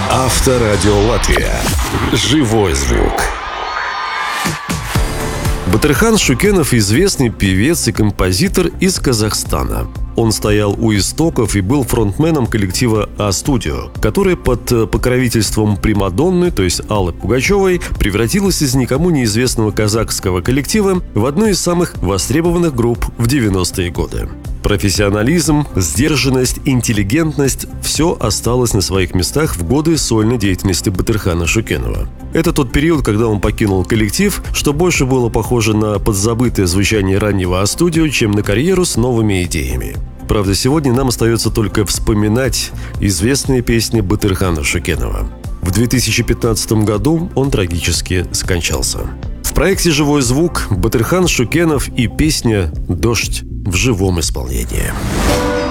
Авторадио Латвия. Живой звук. Батырхан Шукенов – известный певец и композитор из Казахстана. Он стоял у истоков и был фронтменом коллектива А-студио, который под покровительством примадонны, то есть Аллы Пугачевой, превратилась из никому неизвестного казахского коллектива в одну из самых востребованных групп в 90-е годы. Профессионализм, сдержанность, интеллигентность – все осталось на своих местах в годы сольной деятельности Батырхана Шукенова. Это тот период, когда он покинул коллектив, что больше было похоже на подзабытое звучание раннего А-студио, чем на карьеру с новыми идеями. Правда, сегодня нам остается только вспоминать известные песни Батырхана Шукенова. В 2015 году он трагически скончался. В проекте «Живой звук» Батырхан Шукенов и песня «Дождь» в живом исполнении.